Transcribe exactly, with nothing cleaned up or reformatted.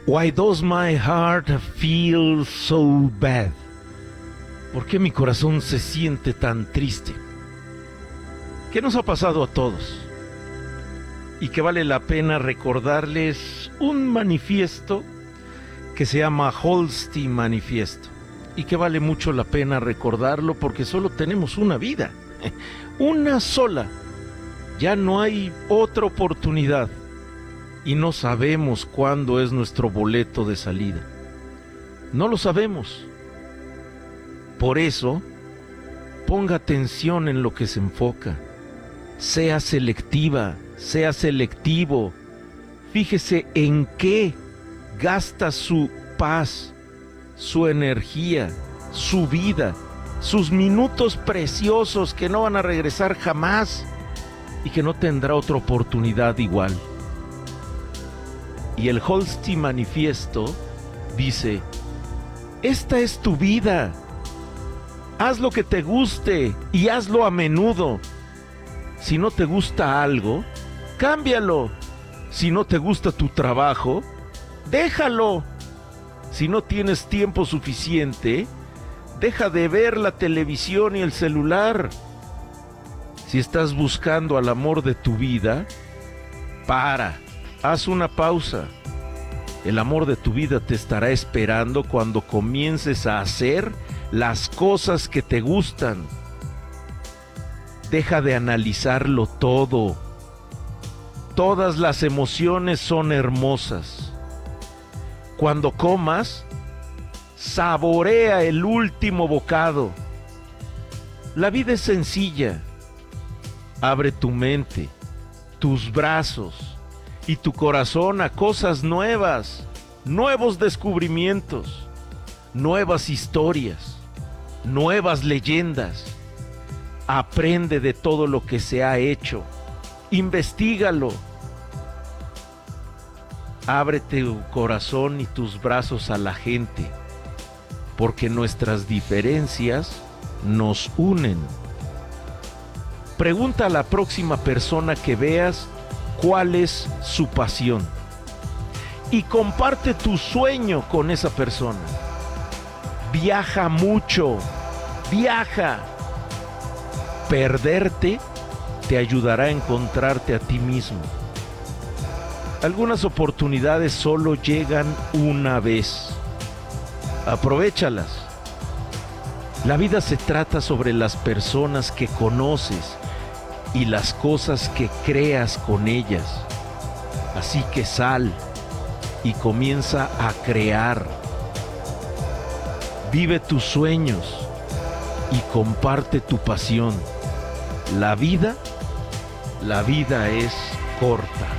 Why does my heart feel so bad? ¿Por qué mi corazón se siente tan triste? ¿Qué nos ha pasado a todos? Y que vale la pena recordarles un manifiesto que se llama Holstein Manifiesto. Y que vale mucho la pena recordarlo porque solo tenemos una vida. Una sola. Ya no hay otra oportunidad. Y no sabemos cuándo es nuestro boleto de salida. No lo sabemos. Por eso, ponga atención en lo que se enfoca. Sea selectiva, sea selectivo. Fíjese en qué gasta su paz, su energía, su vida, sus minutos preciosos que no van a regresar jamás y que no tendrá otra oportunidad igual. Y el Holstein Manifiesto dice: esta es tu vida. Haz lo que te guste y hazlo a menudo. Si no te gusta algo, cámbialo. Si no te gusta tu trabajo, déjalo. Si no tienes tiempo suficiente, deja de ver la televisión y el celular. Si estás buscando al amor de tu vida, para, haz una pausa. El amor de tu vida te estará esperando cuando comiences a hacer las cosas que te gustan. Deja de analizarlo todo. Todas las emociones son hermosas. Cuando comas, saborea el último bocado. La vida es sencilla. Abre tu mente, tus brazos y tu corazón a cosas nuevas, nuevos descubrimientos, nuevas historias, nuevas leyendas. Aprende de todo lo que se ha hecho. Investígalo. Ábrete tu corazón y tus brazos a la gente, porque nuestras diferencias nos unen. Pregunta a la próxima persona que veas cuál es su pasión y comparte tu sueño con esa persona. Viaja mucho, viaja. Perderte te ayudará a encontrarte a ti mismo. Algunas oportunidades solo llegan una vez. Aprovéchalas. La vida se trata sobre las personas que conoces y las cosas que creas con ellas. Así que sal y comienza a crear. Vive tus sueños y comparte tu pasión. La vida, la vida es corta.